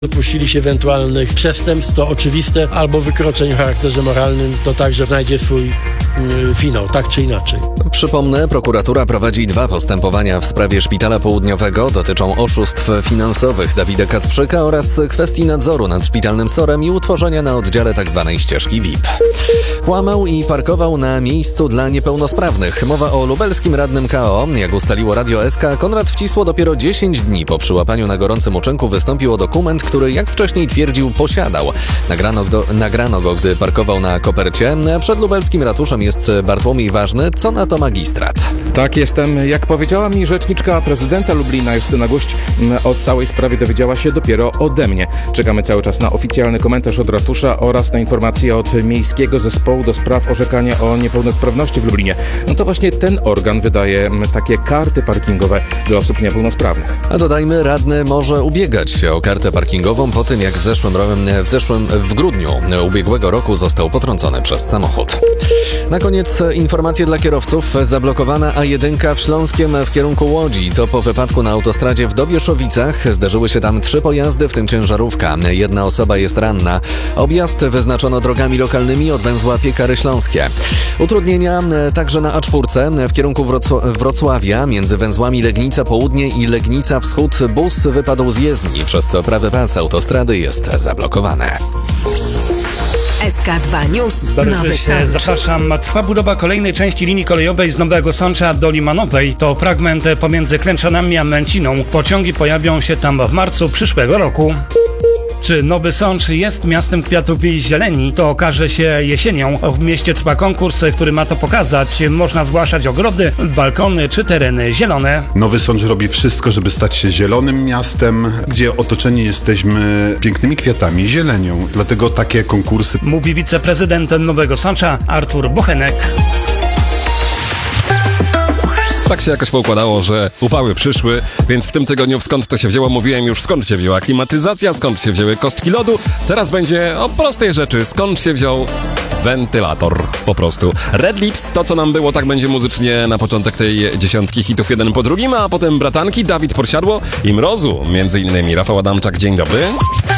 dopuścili się ewentualnych przestępstw, to oczywiste, albo wykroczeń o charakterze moralnym, to także znajdzie swój finał, tak czy inaczej. Przypomnę, prokuratura prowadzi 2 postępowania w sprawie Szpitala Południowego. Dotyczą oszustw finansowych Dawida Kacprzyka oraz kwestii nadzoru nad szpitalnym SOR-em i utworzenia na oddziale tzw. ścieżki VIP. Kłamał i parkował na miejscu dla niepełnosprawnych. Mowa o lubelskim radnym KO. Jak ustaliło Radio SK, Konrad Wcisło dopiero 10 dni po przyłapaniu na gorącym uczynku wystąpił o dokument, który, jak wcześniej twierdził, posiadał. Nagrano go, gdy parkował na kopercie. Przed lubelskim ratuszem jest Bartłomiej Ważny. Co na to magistrat? Tak, jestem. Jak powiedziała mi rzeczniczka prezydenta Lublina Justyna Guść, o całej sprawie dowiedziała się dopiero ode mnie. Czekamy cały czas na oficjalny komentarz od ratusza oraz na informacje od Miejskiego Zespołu do spraw orzekania o niepełnosprawności w Lublinie. No to właśnie ten organ wydaje takie karty parkingowe dla osób niepełnosprawnych. A dodajmy, radny może ubiegać się o kartę parkingową po tym, jak w grudniu ubiegłego roku został potrącony przez samochód. Na koniec informacje dla kierowców. Zablokowana A1 w Śląskiem w kierunku Łodzi. To po wypadku na autostradzie w Dobieszowicach. Zdarzyły się tam 3 pojazdy, w tym ciężarówka. 1 osoba jest ranna. Objazd wyznaczono drogami lokalnymi od węzła Piekary Śląskie. Utrudnienia także na A4 w kierunku Wrocławia. Między węzłami Legnica Południe i Legnica Wschód bus wypadł z jezdni, przez co prawy pas autostrady jest zablokowany. SK2 News. Nowy Sącz. Zapraszam. Trwa budowa kolejnej części linii kolejowej z Nowego Sącza do Limanowej. To fragment pomiędzy Klęczanami a Męciną. Pociągi pojawią się tam w marcu przyszłego roku. Czy Nowy Sącz jest miastem kwiatów i zieleni? To okaże się jesienią. W mieście trwa konkurs, który ma to pokazać. Można zgłaszać ogrody, balkony czy tereny zielone. Nowy Sącz robi wszystko, żeby stać się zielonym miastem, gdzie otoczeni jesteśmy pięknymi kwiatami, zielenią. Dlatego takie konkursy. Mówi wiceprezydent Nowego Sącza Artur Bochenek. Tak się jakoś poukładało, że upały przyszły, więc w tym tygodniu skąd to się wzięło, mówiłem już skąd się wzięła klimatyzacja, skąd się wzięły kostki lodu. Teraz będzie o prostej rzeczy, skąd się wziął wentylator po prostu. Red Lips, to co nam było, tak będzie muzycznie na początek tej 10 hitów jeden po drugim, a potem bratanki, Dawid Podsiadło i Mrozu, między innymi Rafał Adamczak, dzień dobry.